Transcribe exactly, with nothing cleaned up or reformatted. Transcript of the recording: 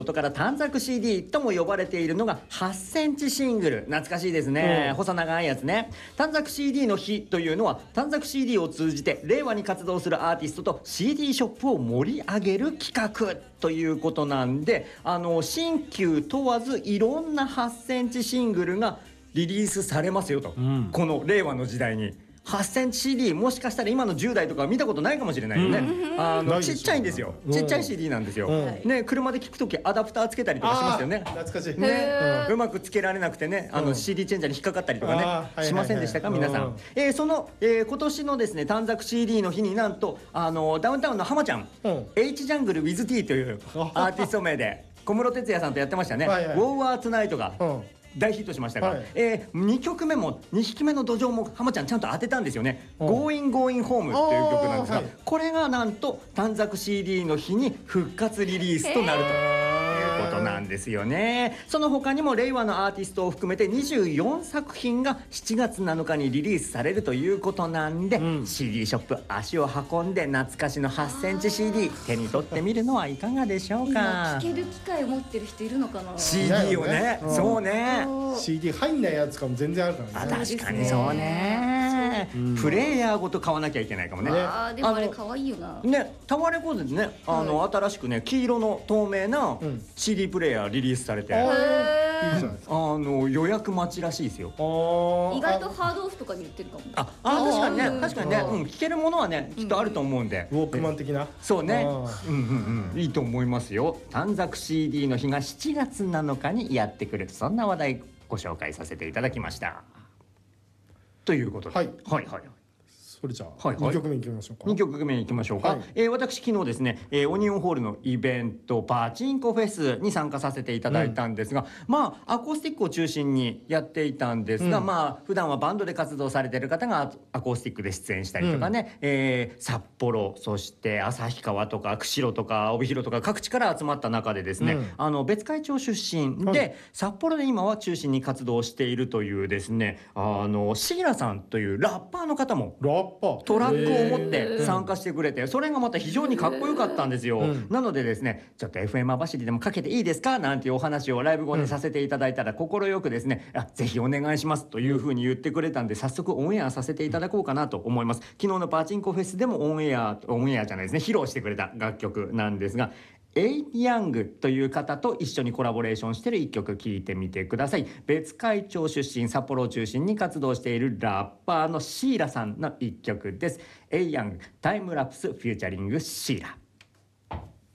ことから短冊 シーディー とも呼ばれているのがはちセンチシングル、懐かしいですね、うん、細長いやつね。短冊 シーディー の日というのは短冊 シーディー を通じて令和に活動するアーティストと シーディー ショップを盛り上げる企画ということなんで、あの新旧問わずいろんなはちセンチシングルがリリースされますよと、うん、この令和の時代にはちセンチ シーディー もしかしたら今のじゅう代とかは見たことないかもしれないよね、うん、あのちっちゃいんですよ、ちっちゃい シーディー なんですよ、うん、ね、車で聞くときアダプターつけたりとかしますよね。 懐かしいね、うまくつけられなくてね、あの、うん、シーディー チェンジャーに引っかかったりとかね、はい、しませんでしたか、皆さん、うん、えー、その、えー、今年のですね短冊 シーディー の日になんとあのダウンタウンの浜ちゃん、うん、H ジャングル WithT というアーティスト名で小室哲哉さんとやってましたね、はいはい、ウォーアーツナイトが、うん、大ヒットしましたが、はい、えー、にきょくめもにひきめの土壌も浜ちゃんちゃんと当てたんですよね。 Going Going Home という曲なんですが、はい、これがなんと短冊 シーディー の日に復活リリースとなるということなんですよね。その他にも令和のアーティストを含めてにじゅうよんさくひんがしちがつなのかにリリースされるということなんで、うん、シーディー ショップ足を運んで懐かしのはちセンチ シーディー 手に取ってみるのはいかがでしょうか。 今聴ける機会を持ってる人いるのかな。 シーディー をね、うん、そうね、 シーディー 入んないやつかも全然あるからね。 あ、確かにそうね、うん、プレイヤーごと買わなきゃいけないかもね。 あ、でもあれ可愛いよなね。タワレコでね、あの、はい、新しくね黄色の透明な シーディー プレイヤーリリースされて、うん、あの予約待ちらしいですよ。 意外とハードオフとかに売ってるかも。 ああ、確かにね、確かにね、うん、聞けるものはねきっとあると思うんで、 ウォークマン的な、 そうね、うんうんうん、いいと思いますよ。短冊 シーディー の日がしちがつなのかにやってくる、そんな話題ご紹介させていただきましたということで、はい、はいはい、 それじゃあ、はいはい、にきょくめいきましょうか。 にきょくめいきましょうか、はい、えー、私昨日ですね、えー、オニオンホールのイベントパチンコフェスに参加させていただいたんですが、うん、まあアコースティックを中心にやっていたんですが、うん、まあ普段はバンドで活動されている方がアコースティックで出演したりとかね、うん、えー、札幌、そして旭川とか釧路とか帯広とか各地から集まった中でですね、うん、あの別海町出身で、はい、札幌で今は中心に活動しているというですね、あのシーラさんというラッパーの方もラッパートラックを持って参加してくれて、それがまた非常にかっこよかったんですよ、うん、なのでですね、ちょっと エフエム 網走でもかけていいですかなんていうお話をライブ後にさせていただいたら、快、うん、くですね、あ、ぜひお願いしますというふうに言ってくれたんで、早速オンエアさせていただこうかなと思います。昨日のパチンコフェスでもオンエアオンエアじゃないですね、披露してくれた楽曲なんですが、エイ・ヤングという方と一緒にコラボレーションしている一曲聴いてみてください。別海町出身、札幌を中心に活動しているラッパーのシーラさんの一曲です。エイ・ヤング、タイムラプスフューチャリングシーラ。